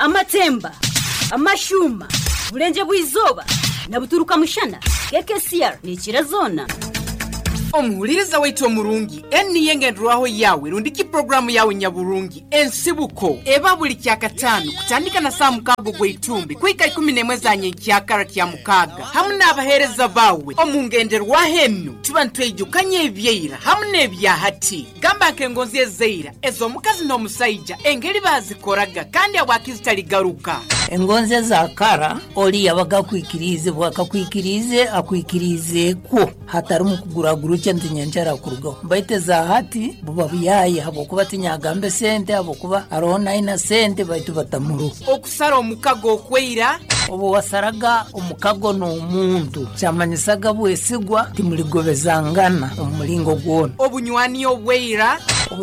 amatemba amashuma bulenje bwizoba na buturuka mushana KKCR ni kirazona omuhuliriza waitu omurungi eni yengendwaho yawe rundiki programu yawe nyaburungi ensibuko eba buli kyakatano kutandika na saa mukago gweitumbi kwika 11 nyenkyakara kya mukaga hamwe n'abahereza bawe omungenderwa henu tuba ntwejukanye ebyeira hamwe n'ebyahati gamba kengonzi ezeira ezo mukazi n'omusayija engeri bazikoraga kandi abakizitaligaruka engonze za kara oli yabaga kwikirize bwakakwikirize akwikirize ko hatari mu kuguraguru cyane nyanjara kurugo baite za hati buba biyaye habo kuba tinyagambe sente habo kuba arona ina sente baitu batamuru okusara omukago okweira obo wasaraga omukago no umuntu cyamanyisaga bwesigwa timuligobezangana omulingo gwona obunywani obweira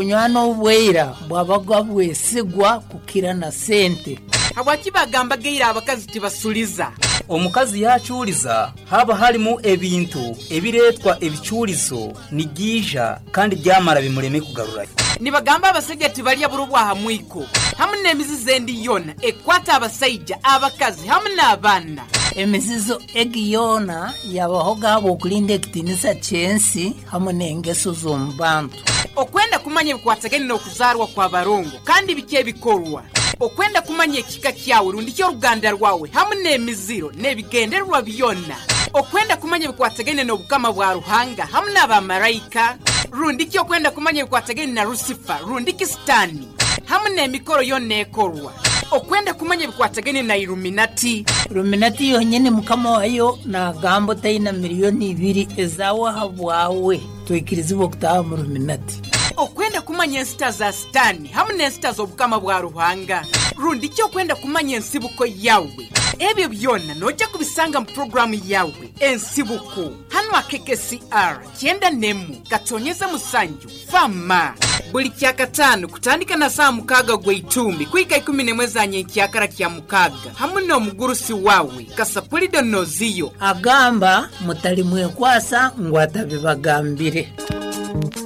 bwabaga bwesigwa kukira na sente habwakibagamba geira abakazi tibasuliza omukazi yachuliza haba halimu ebintu ebiretwa ebichulizo nigija kandi byamara bimureme kugarura nibagamba abasajja balya burubwa hamwiko hamwe n'emizizo endi yona ekwata abasajja abakazi hamwe n'abana emizizo egiyona yabahoga abo kulinda ekitinisa chensi hamwe n'engeso z'ombantu okwenda kumanya ebikwatagene n'okuzarwa kwa barongo kandi bike bikorwa okwenda kumanya ekika kyawe rundikyo Ruganda rwawe hamwe n'emiziro n'ebigenderwa byonna okwenda kumanya ebikwatagene n'obukama bwa Ruhanga hamwe n'abamarayika rundikyo okwenda kumanya ebikwatagene na Lucifer rundiki Sitani hamwe n'emikoro yonna ekorwa okwenda kumanya ebikwatagene na Illuminati yonyene mukama wayo na gambo taina miliyoni 2 ezawa habwawe twikirizibo kutaha mu Illuminati okwenda kumanya ensita za Sitani hamwe n'ensita z'obukama bwa Ruhanga rundikyo okwenda kumanya ensibuko yawe ebyo byonna nojja kubisanga mu programu yawe ensibuko hano KKCR kyenda nemu katonyeza musanju fama buli kyakatano kutandika na saa mukaga gweitumbi kwika 11 nyenkyakara kya mukaga hamwe n'omugurusi wawe Kasapulido Noziyo agamba mutali mwekwasa ngwatabibagambire